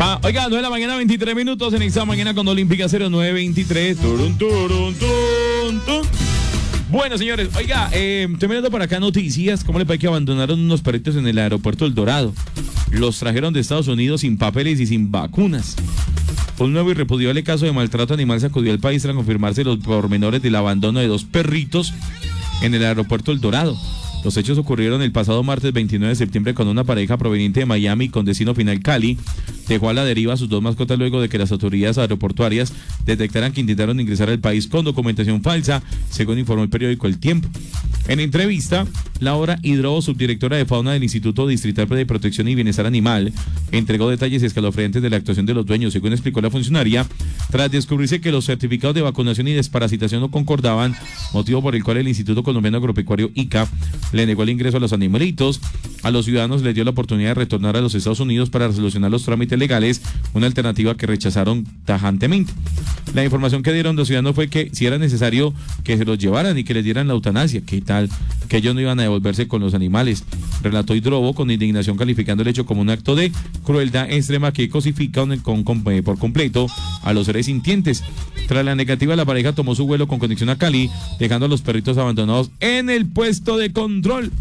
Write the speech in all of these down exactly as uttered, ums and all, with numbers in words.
Ah, oiga, nueve de la mañana, veintitrés minutos en esta mañana con Olímpica cero nueve veintitrés. Turun, turun, turun, turun. Bueno, señores, oiga, eh, estoy mirando por acá noticias. ¿Cómo le parece que abandonaron unos perritos en el aeropuerto El Dorado? Los trajeron de Estados Unidos sin papeles y sin vacunas. Un nuevo y repudiable caso de maltrato animal sacudió al país tras confirmarse los pormenores del abandono de dos perritos en el aeropuerto El Dorado. Los hechos ocurrieron el pasado martes veintinueve de septiembre cuando una pareja proveniente de Miami con destino final Cali dejó a la deriva a sus dos mascotas luego de que las autoridades aeroportuarias detectaran que intentaron ingresar al país con documentación falsa, según informó el periódico El Tiempo. En entrevista, Laura Hidrobo, subdirectora de fauna del Instituto Distrital de Protección y Bienestar Animal, entregó detalles escalofriantes de la actuación de los dueños, según explicó la funcionaria, tras descubrirse que los certificados de vacunación y desparasitación no concordaban, motivo por el cual el Instituto Colombiano Agropecuario I C A le negó el ingreso a los animalitos. A los ciudadanos les dio la oportunidad de retornar a los Estados Unidos para resolucionar los trámites legales, una alternativa que rechazaron tajantemente. La información que dieron los ciudadanos fue que si era necesario que se los llevaran y que les dieran la eutanasia, ¿qué tal? Que ellos no iban a devolverse con los animales, relató Hidrobo con indignación, calificando el hecho como un acto de crueldad extrema que cosifica con, con, por completo a los seres sintientes. Tras la negativa, la pareja tomó su vuelo con conexión a Cali, dejando a los perritos abandonados en el puesto de control.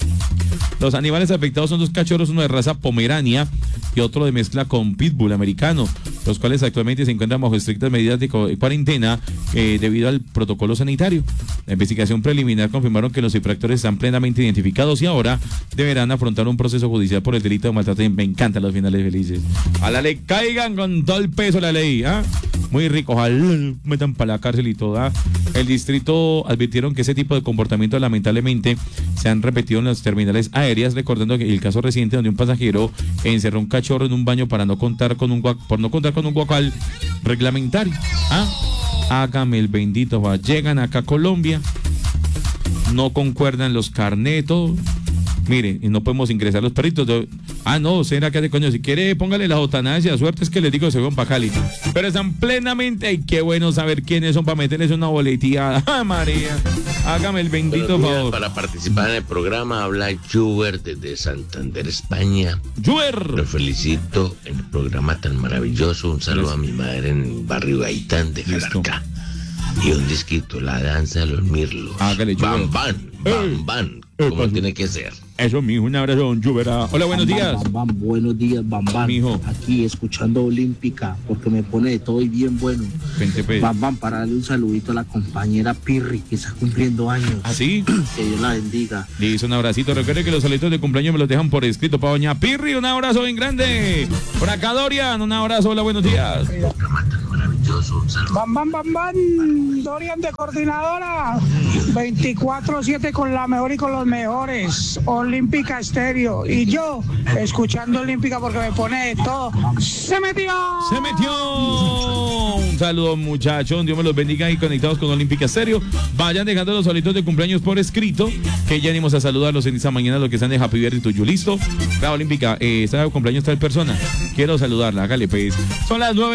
Los animales afectados son dos cachorros, uno de raza pomerania y otro de mezcla con pitbull americano, los cuales actualmente se encuentran bajo estrictas medidas de cuarentena eh, debido al protocolo sanitario. La investigación preliminar confirmaron que los infractores están plenamente identificados y ahora deberán afrontar un proceso judicial por el delito de maltrato. Me encantan los finales felices. A la ley caigan con todo el peso de la ley, ¿ah? Muy rico, ojalá metan para la cárcel y todo. ¿ah? El distrito advirtieron que ese tipo de comportamiento lamentablemente se han repetido en las terminales aéreas, recordando que el caso reciente donde un pasajero encerró un cachorro en un baño para no contar con un por no contar con un guacal reglamentario. ¿Ah? Hágame el bendito, va. Llegan acá a Colombia, no concuerdan los carnetos. Mire, y no podemos ingresar los perritos. De... Ah, no, será que hace coño. Si quiere, póngale la eutanasia. Suerte es que les digo que se van para Cali. Pero están plenamente. Ay, qué bueno saber quiénes son para meterles una boleteada. ¡Ah, María! Hágame el bendito favor. Para participar en el programa, habla Juber desde Santander, España. ¡Juber! Lo felicito en el programa tan maravilloso. Un saludo Gracias. A mi madre en el barrio Gaitán de Calarcá. Y un disquito, La Danza de los Mirlos. Hágale, Juber. Bam, bam, bam, bam. Como tiene que ser. Eso, mijo, un abrazo, don Lluvera. Hola, buenos bam, días. Bam, bam, bam, buenos días, Bam, bam. Mijo. Aquí escuchando Olímpica, porque me pone de todo y bien bueno. Vente, pues. Bam, bam, para darle un saludito a la compañera Pirri, que está cumpliendo años. ¿Ah, sí? Que Dios la bendiga. Le hizo un abracito. Recuerde que los saluditos de cumpleaños me los dejan por escrito para doña Pirri. Un abrazo bien grande. Por acá, Dorian, un abrazo. Hola, buenos días. Bam, bam, bam, bam. Dorian de coordinadora. veinticuatro siete con la mejor y con los mejores. Olímpica Estéreo. Y yo, escuchando Olímpica porque me pone de todo. ¡Se metió! ¡Se metió! Un saludo, muchachos. Dios me los bendiga y conectados con Olímpica Estéreo. Vayan dejando los solitos de cumpleaños por escrito, que ya venimos a saludarlos en esta mañana, los que están de Happy Birthday to you. ¿Listo? La Olímpica, eh, está de cumpleaños tal persona. Quiero saludarla. Hágale, pues. Son las nueve.